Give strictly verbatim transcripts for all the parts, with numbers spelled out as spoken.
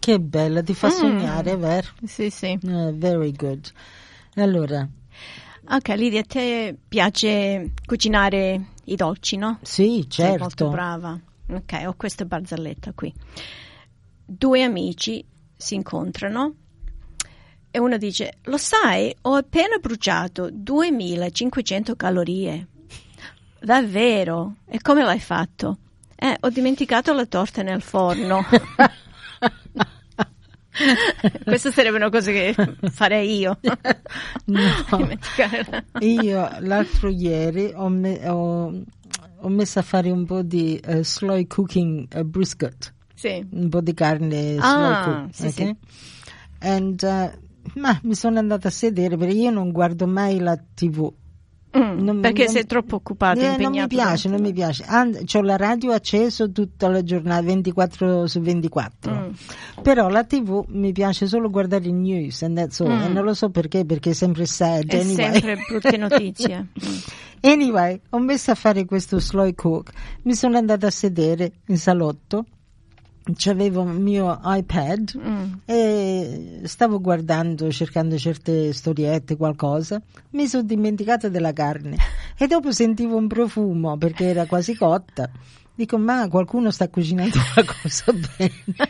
Che bella, ti fa Mm. sognare, vero? Sì, sì. Uh, very good. Allora, Ok, Lidia, a te piace cucinare i dolci, no? sì, certo. Sei molto brava. Ok, ho questa barzelletta qui. Due amici si incontrano e uno dice: lo sai, ho appena bruciato duemilacinquecento calorie. Davvero? E come l'hai fatto? Eh, ho dimenticato la torta nel forno. Queste sarebbero cose che farei io. No, Dimenticarla. io l'altro ieri ho, me- ho, ho messo a fare un po' di uh, slow cooking uh, brisket, Sì. un po' di carne Ah, slow cook, sì, ok? sì. And, uh, ma mi sono andata a sedere perché io non guardo mai la tivù. Mm, Non- perché non- sei troppo occupato, eh, non mi impegnato. piace, non mi piace. And- c'ho la radio acceso tutta la giornata, ventiquattro su ventiquattro. Mm. Però la tivù mi piace solo guardare il news and that's all. Mm. E non lo so perché, perché è sempre sad. È anyway. sempre brutte notizie. Mm. Anyway, ho messo a fare questo slow cook. Mi sono andata a sedere in salotto. C'avevo il mio iPad Mm. e stavo guardando, cercando certe storiette, qualcosa. Mi sono dimenticata della carne e dopo sentivo un profumo perché era quasi cotta. Dico, ma qualcuno sta cucinando qualcosa bene.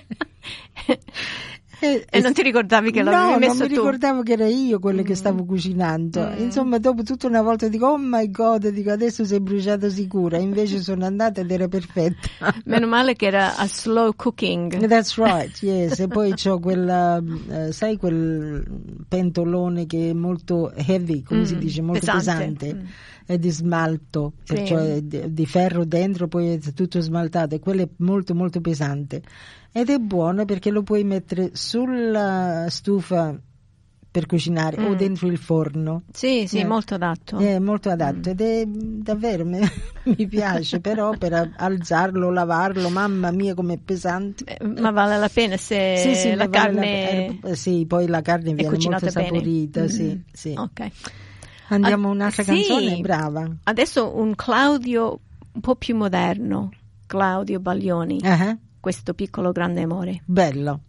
E non ti ricordavi che l'avevi no, messo non mi tu? ricordavo che era io quello che Mm. stavo cucinando. Mm. Insomma, dopo tutta una volta dico, oh my God, dico, adesso sei bruciata sicura. Invece sono andata ed era perfetta. Meno male che era a slow cooking. That's right, yes. E poi c'ho quella, eh, sai, quel pentolone che è molto heavy, come Mm, si dice, molto pesante. pesante. Mm. È di smalto, Sì. perciò è di, di ferro dentro, poi è tutto smaltato e quello è molto molto pesante. Ed è buono perché lo puoi mettere sulla stufa per cucinare o Mm. dentro il forno. Sì, sì, Eh. molto adatto. È molto adatto Mm. ed è davvero mi, mi piace, però per a- alzarlo, lavarlo, mamma mia com'è pesante. Eh, Ma vale la pena se Sì, sì, la ne vale carne la- eh, sì, poi la carne è viene molto cucinata bene. saporita, Mm. sì, sì. Ok. Andiamo a Ah, un'altra sì. canzone, brava. Adesso un Claudio un po' più moderno, Claudio Baglioni, Ah, questo piccolo grande amore. bello.